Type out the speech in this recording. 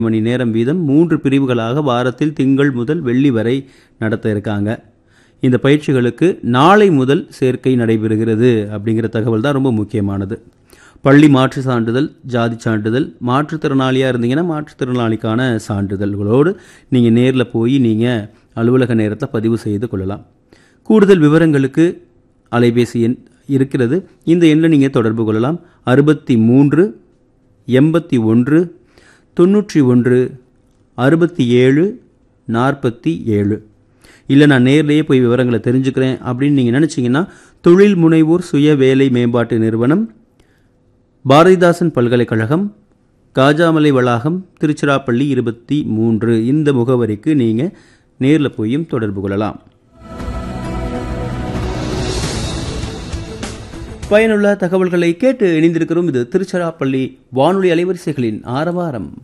மணி நேரம் வீதம் 3 பிரிவுகளாக வாரத்தில் திங்கள் முதல் வெள்ளி வரை நடத்த இருக்காங்க. இந்த பயிற்சிகளுக்கு நாளை முதல் சேர்க்கை நடைபெறுகிறது அப்படிங்கிற தகவல் தான் ரொம்ப முக்கியமானது. பள்ளி மாற்று சான்றிதழ், ஜாதி சான்றிதழ், மாற்றுத்திறனாளியாக இருந்தீங்கன்னா மாற்றுத்திறனாளிக்கான சான்றிதழ்களோடு நீங்கள் நேரில் போய் நீங்கள் அலுவலக நேரத்தில் பதிவு செய்து கொள்ளலாம். கூடுதல் விவரங்களுக்கு அலைபேசி எண் இருக்கிறது. இந்த எண்ணில் நீங்கள் தொடர்பு கொள்ளலாம். 63 81 91 67 47. இல்லை நான் நேர்லேயே போய் விவரங்களை தெரிஞ்சுக்கிறேன் அப்படின்னு நீங்கள் நினச்சிங்கன்னா தொழில் முனைவோர் சுய வேலை மேம்பாட்டு நிறுவனம், பாரதிதாசன் பல்கலைக்கழகம், காஜாமலை வளாகம், திருச்சிராப்பள்ளி 23 இந்த முகவரிக்கு நீங்கள் நேரில் போயும் தொடர்பு கொள்ளலாம். பயனுள்ள தகவல்களை கேட்டு இணைந்திருக்கிறோம். இது திருச்சிராப்பள்ளி வானொலி அலைவரிசைகளின் ஆரவாரம்.